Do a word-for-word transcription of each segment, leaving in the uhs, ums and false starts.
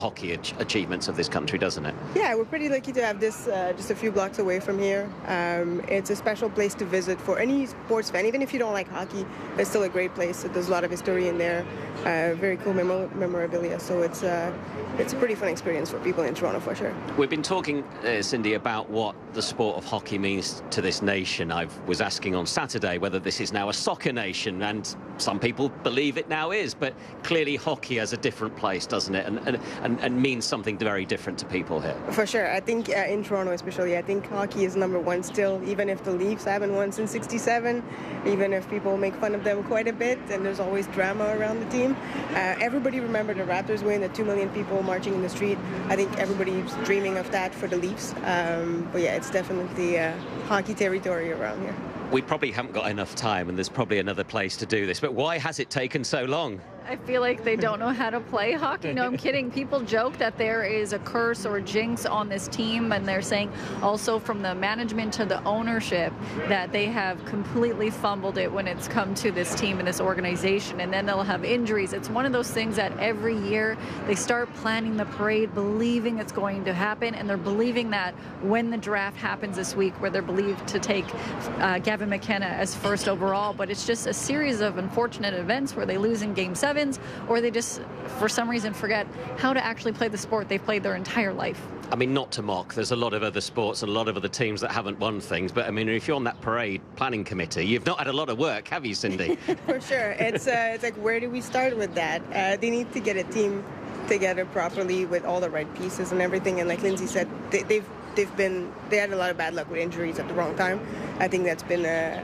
hockey ach achievements of this country, doesn't it? Yeah, we're pretty lucky to have this uh, just a few blocks away from here. Um, it's a special place to visit for any sports fan. Even if you don't like hockey, it's still a great place. There's a lot of history in there, uh, very cool memo memorabilia. So it's uh, it's a pretty fun experience for people in Toronto, for sure. We've been talking, uh, Cindy, about what the sport of hockey means to this nation. I was asking on Saturday whether this is now a soccer nation, and some people believe it now is, but clearly hockey has a different place, doesn't it? And, and, and, and means something very different to people here. For sure. I think uh, in Toronto especially, I think hockey is number one still, even if the Leafs haven't won since sixty-seven, even if people make fun of them quite a bit, and there's always drama around the team. Uh, everybody remembered the Raptors win, the two million people marching in the street. I think everybody's dreaming of that for the Leafs. Um, but yeah, it's definitely uh, hockey territory around here. We probably haven't got enough time, and there's probably another place to do this, but why has it taken so long? I feel like they don't know how to play hockey. No, I'm kidding. People joke that there is a curse or a jinx on this team, and they're saying also from the management to the ownership that they have completely fumbled it when it's come to this team and this organization, and then they'll have injuries. It's one of those things that every year they start planning the parade, believing it's going to happen, and they're believing that when the draft happens this week, where they're believed to take uh, Gavin McKenna as first overall, but it's just a series of unfortunate events where they lose in game seven, or they just, for some reason, forget how to actually play the sport they've played their entire life. I mean, not to mock, there's a lot of other sports and a lot of other teams that haven't won things, but I mean, if you're on that parade planning committee, you've not had a lot of work, have you, Cindy? For sure. It's, uh, it's like, where do we start with that? Uh, they need to get a team together properly with all the right pieces and everything, and like Lindsay said, they, they've they've been they had a lot of bad luck with injuries at the wrong time. I think that's been a,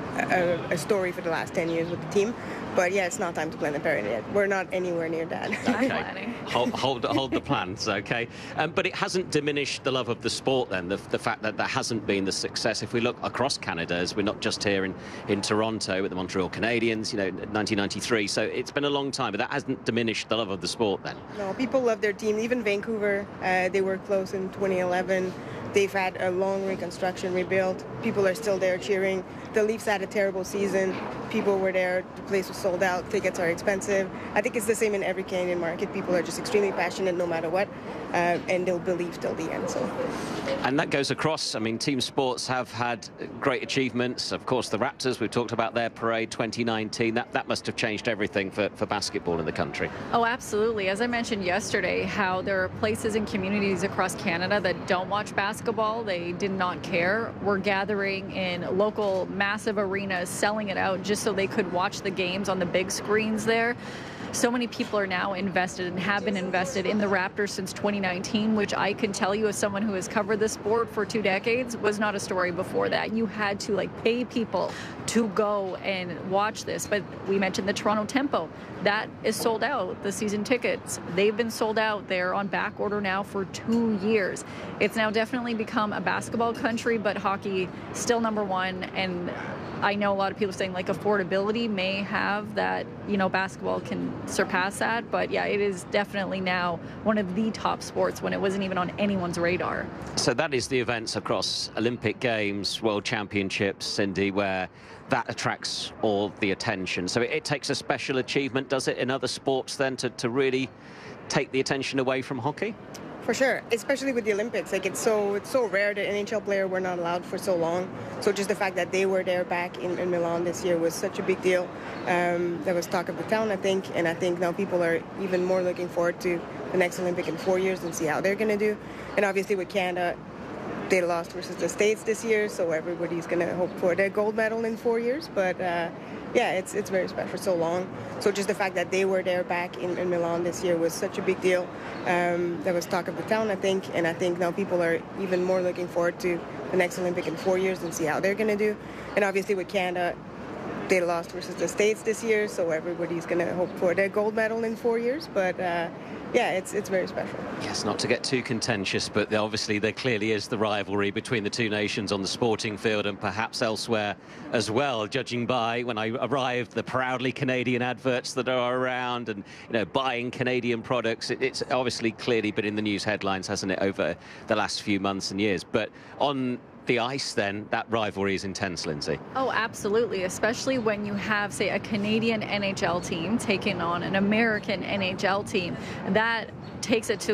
a, a story for the last ten years with the team. But yeah, it's not time to plan the parade yet. We're not anywhere near that. Okay. hold, hold, hold the plans, okay? Um, but it hasn't diminished the love of the sport then, the, the fact that there hasn't been the success. If we look across Canada, as we're not just here in, in Toronto with the Montreal Canadiens, you know, nineteen ninety-three. So it's been a long time, but that hasn't diminished the love of the sport then. No, people love their team. Even Vancouver, uh, they were close in twenty eleven. They've had a long reconstruction, rebuild. People are still there cheering. The Leafs had a terrible season. People were there. The place was sold out. Tickets are expensive. I think it's the same in every Canadian market. People are just extremely passionate no matter what, uh, and they'll believe till the end. So. And that goes across. I mean, team sports have had great achievements. Of course, the Raptors, we've talked about their parade twenty nineteen. That, that must have changed everything for, for basketball in the country. Oh, absolutely. As I mentioned yesterday, how there are places and communities across Canada that don't watch basketball. They did not care. We're gathering in local massive arenas, selling it out just so they could watch the games on the big screens there. So many people are now invested and have been invested in the Raptors since twenty nineteen, which I can tell you as someone who has covered the sport for two decades was not a story before that. You had to like pay people to go and watch this. But we mentioned the Toronto Tempo. That is sold out. The season tickets, they've been sold out. They're on back order now for two years. It's now definitely become a basketball country, but hockey still number one. And I know a lot of people saying like affordability may have that, you know, basketball can surpass that. But yeah, it is definitely now one of the top sports when it wasn't even on anyone's radar. So that is the events across Olympic Games, World Championships, Cindy, where that attracts all the attention. So it, it takes a special achievement, does it, in other sports then to, to really take the attention away from hockey? For sure, especially with the Olympics. Like it's so it's so rare that N H L player were not allowed for so long. So just the fact that they were there back in, in Milan this year was such a big deal. Um, that was talk of the town, I think, and I think now people are even more looking forward to the next Olympic in four years and see how they're going to do. And obviously with Canada, they lost versus the States this year, so everybody's going to hope for their gold medal in four years. But uh, yeah, it's it's very special, so long. So just the fact that they were there back in, in Milan this year was such a big deal. Um, that was talk of the town, I think, and I think now people are even more looking forward to the next Olympic in four years and see how they're going to do. And obviously with Canada, they lost versus the States this year, so everybody's going to hope for their gold medal in four years. But uh, yeah, it's it's very special. Yes, not to get too contentious, but obviously there clearly is the rivalry between the two nations on the sporting field and perhaps elsewhere as well, judging by when I arrived, the proudly Canadian adverts that are around and, you know, buying Canadian products. It, it's obviously clearly been in the news headlines, hasn't it, over the last few months and years. But on the ice, then that rivalry is intense, Lindsay. Oh, absolutely, especially when you have, say, a Canadian N H L team taking on an American N H L team. That takes it to